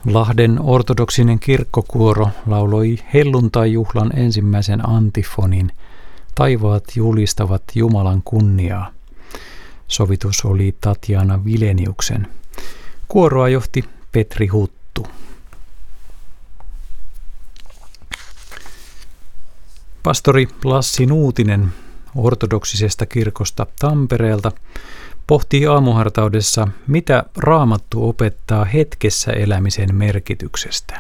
Lahden ortodoksinen kirkkokuoro lauloi helluntai-juhlan ensimmäisen antifonin Taivaat julistavat Jumalan kunniaa. Sovitus oli Tatjana Vileniuksen. Kuoroa johti Petri Huttu. Pastori Lassi Nuutinen ortodoksisesta kirkosta Tampereelta pohtii aamuhartaudessa, mitä Raamattu opettaa hetkessä elämisen merkityksestä.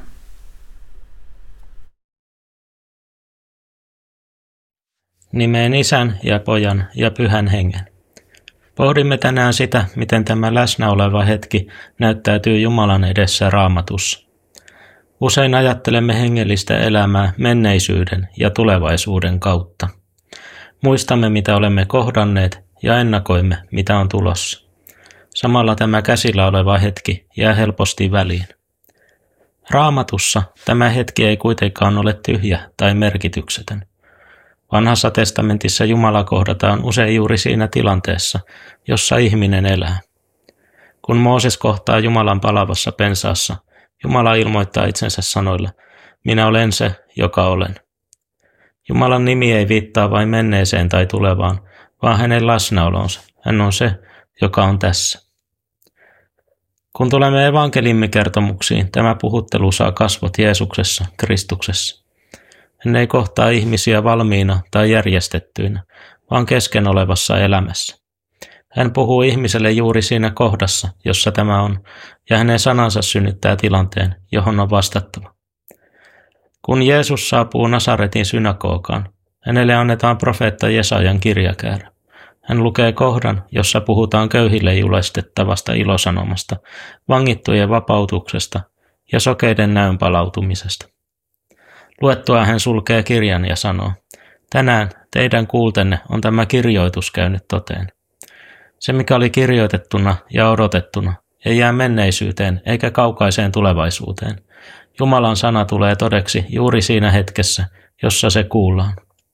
Nimeen Isän ja Pojan ja Pyhän Hengen. Pohdimme tänään sitä, miten tämä läsnä oleva hetki näyttäytyy Jumalan edessä Raamatussa. Usein ajattelemme hengellistä elämää menneisyyden ja tulevaisuuden kautta. Muistamme, mitä olemme kohdanneet ja ennakoimme, mitä on tulossa. Samalla tämä käsillä oleva hetki jää helposti väliin. Raamatussa tämä hetki ei kuitenkaan ole tyhjä tai merkityksetön. Vanhassa testamentissa Jumala kohdataan usein juuri siinä tilanteessa, jossa ihminen elää. Kun Mooses kohtaa Jumalan palavassa pensaassa, Jumala ilmoittaa itsensä sanoilla, minä olen se, joka olen. Jumalan nimi ei viittaa vain menneeseen tai tulevaan, vaan hänen läsnäolonsa. Hän on se, joka on tässä. Kun tulemme evankeliumikertomuksiin, tämä puhuttelu saa kasvot Jeesuksessa, Kristuksessa. Hän ei kohtaa ihmisiä valmiina tai järjestettyinä, vaan kesken olevassa elämässä. Hän puhuu ihmiselle juuri siinä kohdassa, jossa tämä on, ja hänen sanansa synnyttää tilanteen, johon on vastattava. Kun Jeesus saapuu Nasaretin synagogaan, hänelle annetaan profeetta Jesajan kirjakäärä. Hän lukee kohdan, jossa puhutaan köyhille julistettavasta ilosanomasta, vangittujen vapautuksesta ja sokeiden näön palautumisesta. Luettua hän sulkee kirjan ja sanoo, tänään teidän kuultenne on tämä kirjoitus käynyt toteen. Se, mikä oli kirjoitettuna ja odotettuna, ei jää menneisyyteen eikä kaukaiseen tulevaisuuteen. Jumalan sana tulee todeksi juuri siinä hetkessä, jossa se kuullaan.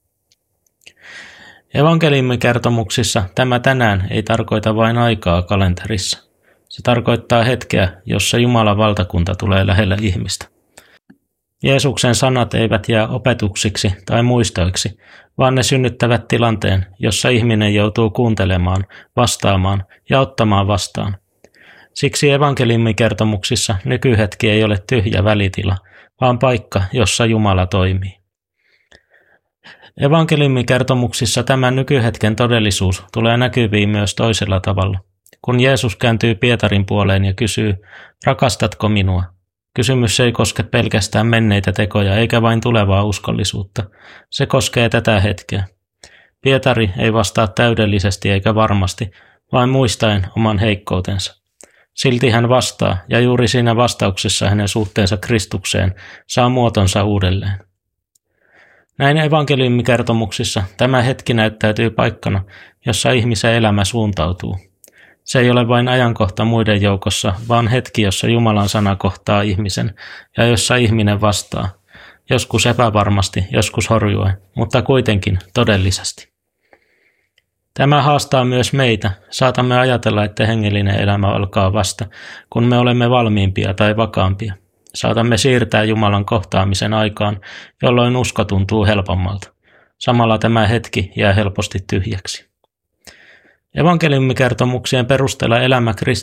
Evankeliumikertomuksissa tämä tänään ei tarkoita vain aikaa kalenterissa. Se tarkoittaa hetkeä, jossa Jumalan valtakunta tulee lähelle ihmistä. Jeesuksen sanat eivät jää opetuksiksi tai muistoiksi, vaan ne synnyttävät tilanteen, jossa ihminen joutuu kuuntelemaan, vastaamaan ja ottamaan vastaan. Siksi evankeliumikertomuksissa nykyhetki ei ole tyhjä välitila, vaan paikka, jossa Jumala toimii. Evankeliumikertomuksissa tämä nykyhetken todellisuus tulee näkyviin myös toisella tavalla. Kun Jeesus kääntyy Pietarin puoleen ja kysyy, rakastatko minua? Kysymys ei koske pelkästään menneitä tekoja eikä vain tulevaa uskollisuutta. Se koskee tätä hetkeä. Pietari ei vastaa täydellisesti eikä varmasti, vaan muistaen oman heikkoutensa. Silti hän vastaa, ja juuri siinä vastauksessa hänen suhteensa Kristukseen saa muotonsa uudelleen. Näin evankeliumikertomuksissa tämä hetki näyttäytyy paikkana, jossa ihmisen elämä suuntautuu. Se ei ole vain ajankohta muiden joukossa, vaan hetki, jossa Jumalan sana kohtaa ihmisen ja jossa ihminen vastaa. Joskus epävarmasti, joskus horjuen, mutta kuitenkin todellisesti. Tämä haastaa myös meitä. Saatamme ajatella, että hengellinen elämä alkaa vasta, kun me olemme valmiimpia tai vakaampia. Saatamme siirtää Jumalan kohtaamisen aikaan, jolloin usko tuntuu helpommalta. Samalla tämä hetki jää helposti tyhjäksi. Evankeliumikertomuksien perusteella elämä